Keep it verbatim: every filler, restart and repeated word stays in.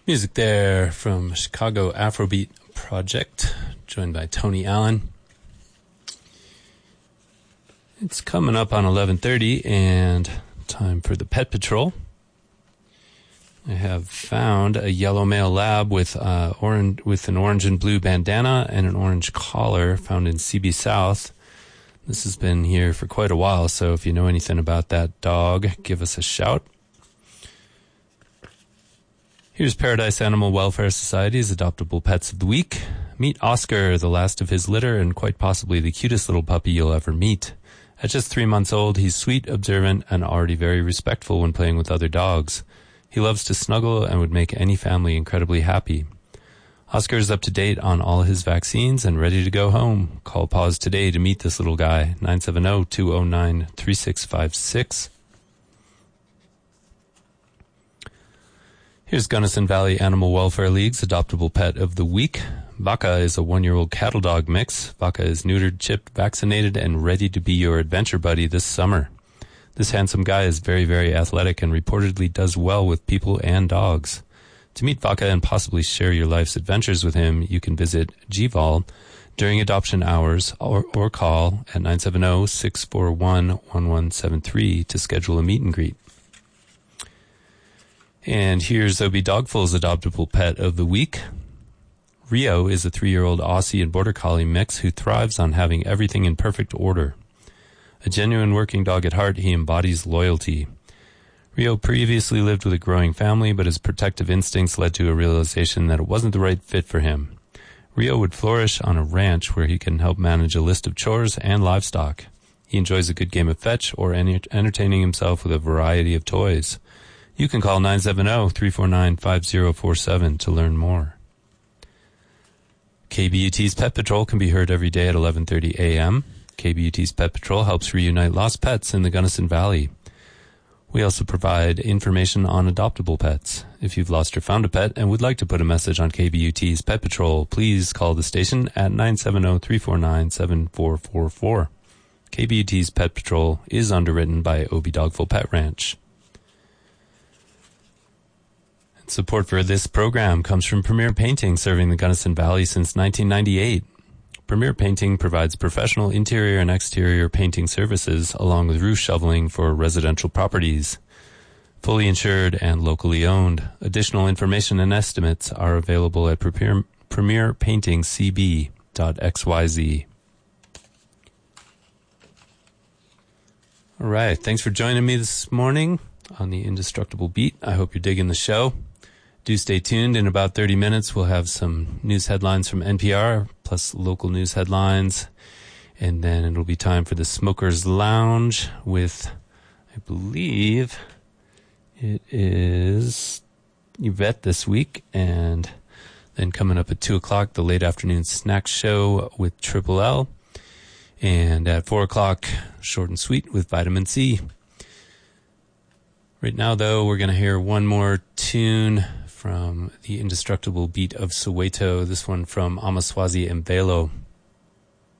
Music there from Chicago Afrobeat Project, joined by Tony Allen. It's coming up on eleven thirty and time for the Pet Patrol. I have found a yellow male lab with uh, orange with an orange and blue bandana and an orange collar found in C B South. This has been here for quite a while, so if you know anything about that dog, give us a shout. Here's Paradise Animal Welfare Society's Adoptable Pets of the Week. Meet Oscar, the last of his litter and quite possibly the cutest little puppy you'll ever meet. At just three months old, he's sweet, observant, and already very respectful when playing with other dogs. He loves to snuggle and would make any family incredibly happy. Oscar is up to date on all his vaccines and ready to go home. Call Paws today to meet this little guy, nine seven zero, two zero nine, three six five six. Here's Gunnison Valley Animal Welfare League's Adoptable Pet of the Week. Vaca is a one-year-old cattle dog mix. Vaca is neutered, chipped, vaccinated, and ready to be your adventure buddy this summer. This handsome guy is very, very athletic and reportedly does well with people and dogs. To meet Vaca and possibly share your life's adventures with him, you can visit G V A L during adoption hours or, or call at nine seven zero, six four one, one one seven three to schedule a meet and greet. And here's Obie Dogful's Adoptable Pet of the Week. Rio is a three-year-old Aussie and Border Collie mix who thrives on having everything in perfect order. A genuine working dog at heart, he embodies loyalty. Rio previously lived with a growing family, but his protective instincts led to a realization that it wasn't the right fit for him. Rio would flourish on a ranch where he can help manage a list of chores and livestock. He enjoys a good game of fetch or enter- entertaining himself with a variety of toys. You can call nine seven zero, three four nine, five zero four seven to learn more. K B U T's Pet Patrol can be heard every day at eleven thirty a.m. K B U T's Pet Patrol helps reunite lost pets in the Gunnison Valley. We also provide information on adoptable pets. If you've lost or found a pet and would like to put a message on K B U T's Pet Patrol, please call the station at nine seven zero, three four nine, seven four four four. K B U T's Pet Patrol is underwritten by Obie Dogful Pet Ranch. Support for this program comes from Premier Painting, serving the Gunnison Valley since nineteen ninety-eight. Premier Painting provides professional interior and exterior painting services along with roof shoveling for residential properties. Fully insured and locally owned. Additional information and estimates are available at premier, premier painting c b dot x y z. All right, thanks for joining me this morning on the Indestructible Beat. I hope you're digging the show. Do stay tuned. In about thirty minutes, we'll have some news headlines from N P R, plus local news headlines. And then it'll be time for the Smokers Lounge with, I believe, it is Yvette this week. And then coming up at two o'clock, the late afternoon snack show with Triple L. And at four o'clock, short and sweet with Vitamin C. Right now, though, we're going to hear one more tune from the Indestructible Beat of Soweto, this one from Amaswazi Mbelo.